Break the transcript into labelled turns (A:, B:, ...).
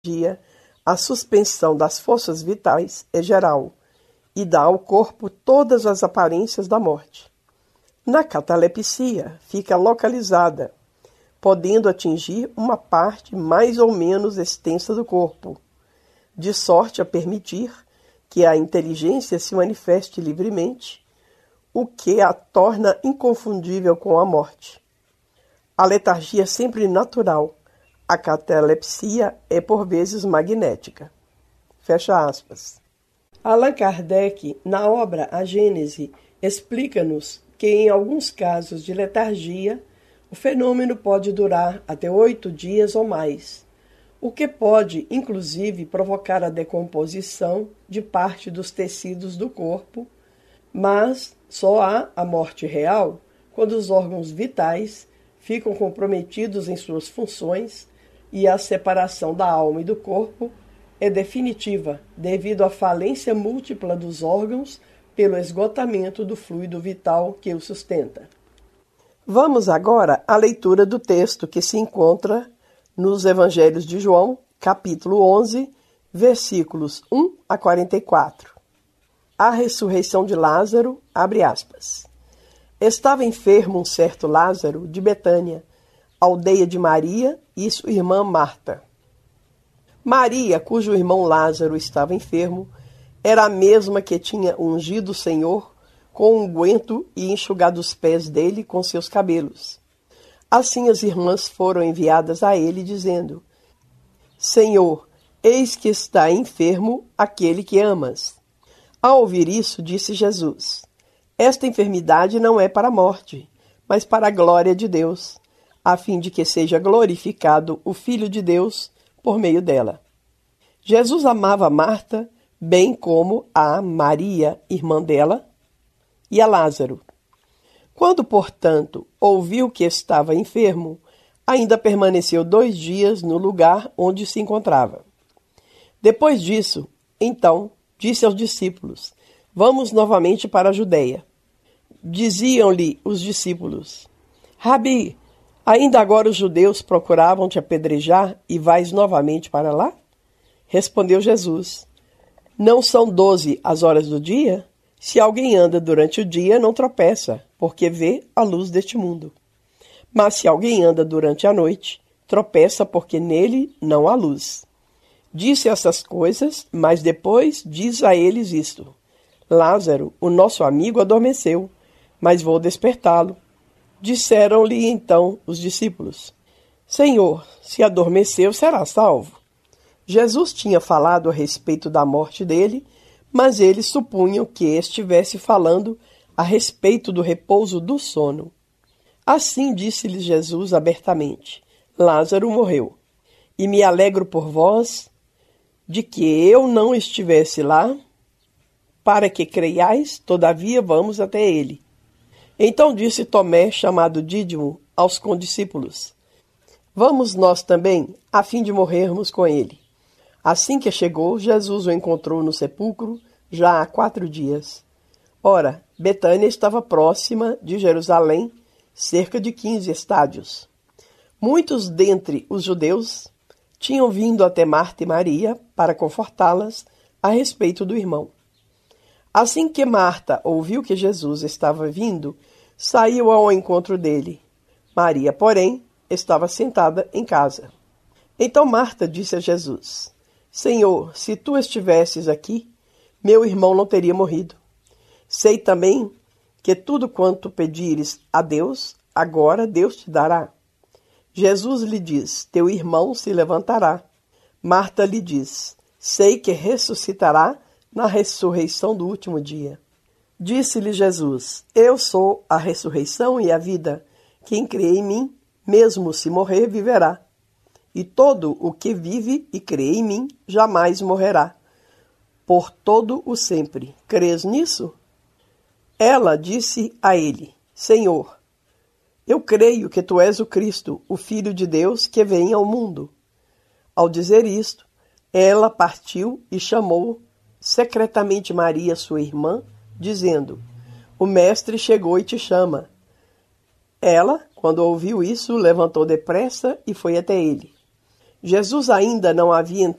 A: letargia, a suspensão das forças vitais é geral e dá ao corpo todas as aparências da morte. Na catalepsia, fica localizada, podendo atingir uma parte mais ou menos extensa do corpo, de sorte a permitir que a inteligência se manifeste livremente, o que a torna inconfundível com a morte. A letargia é sempre natural, a catalepsia é por vezes magnética. Fecha aspas. Allan Kardec, na obra A Gênese, explica-nos que em alguns casos de letargia, o fenômeno pode durar até 8 dias ou mais, o que pode, inclusive, provocar a decomposição de parte dos tecidos do corpo, mas só há a morte real quando os órgãos vitais ficam comprometidos em suas funções e a separação da alma e do corpo é definitiva, devido à falência múltipla dos órgãos pelo esgotamento do fluido vital que o sustenta. Vamos agora à leitura do texto que se encontra nos Evangelhos de João, capítulo 11, versículos 1 a 44. A ressurreição de Lázaro, abre aspas. Estava enfermo um certo Lázaro de Betânia, aldeia de Maria e sua irmã Marta. Maria, cujo irmão Lázaro estava enfermo, era a mesma que tinha ungido o Senhor com unguento e enxugado os pés dele com seus cabelos. Assim as irmãs foram enviadas a ele, dizendo: Senhor, eis que está enfermo aquele que amas. Ao ouvir isso, disse Jesus: Esta enfermidade não é para a morte, mas para a glória de Deus, a fim de que seja glorificado o Filho de Deus por meio dela. Jesus amava Marta, bem como a Maria, irmã dela, e a Lázaro. Quando, portanto, ouviu que estava enfermo, ainda permaneceu 2 dias no lugar onde se encontrava. Depois disso, então, disse aos discípulos: Vamos novamente para a Judeia. Diziam-lhe os discípulos: Rabi, ainda agora os judeus procuravam te apedrejar e vais novamente para lá? Respondeu Jesus: Não são 12 as horas do dia? Se alguém anda durante o dia, não tropeça, porque vê a luz deste mundo. Mas se alguém anda durante a noite, tropeça, porque nele não há luz. Disse essas coisas, mas depois diz a eles isto: Lázaro, o nosso amigo, adormeceu, mas vou despertá-lo. Disseram-lhe então os discípulos: Senhor, se adormeceu, será salvo. Jesus tinha falado a respeito da morte dele, mas eles supunham que estivesse falando a respeito do repouso do sono. Assim disse-lhes Jesus abertamente: Lázaro morreu, e me alegro por vós de que eu não estivesse lá, para que creiais, todavia vamos até ele. Então disse Tomé, chamado Dídimo, aos condiscípulos: Vamos nós também, a fim de morrermos com ele. Assim que chegou, Jesus o encontrou no sepulcro, já há 4 dias. Ora, Betânia estava próxima de Jerusalém, cerca de 15 estádios. Muitos dentre os judeus tinham vindo até Marta e Maria para confortá-las a respeito do irmão. Assim que Marta ouviu que Jesus estava vindo, saiu ao encontro dele. Maria, porém, estava sentada em casa. Então Marta disse a Jesus: Senhor, se tu estivesses aqui, meu irmão não teria morrido. Sei também que tudo quanto pedires a Deus, agora Deus te dará. Jesus lhe diz: Teu irmão se levantará. Marta lhe diz: Sei que ressuscitará na ressurreição do último dia. Disse-lhe Jesus: Eu sou a ressurreição e a vida. Quem crê em mim, mesmo se morrer, viverá. E todo o que vive e crê em mim, jamais morrerá. Por todo o sempre. Crês nisso? Ela disse a ele: Senhor, eu creio que tu és o Cristo, o Filho de Deus, que vem ao mundo. Ao dizer isto, ela partiu e chamou secretamente Maria, sua irmã, dizendo: O mestre chegou e te chama. Ela, quando ouviu isso, levantou depressa e foi até ele. Jesus ainda não havia entrado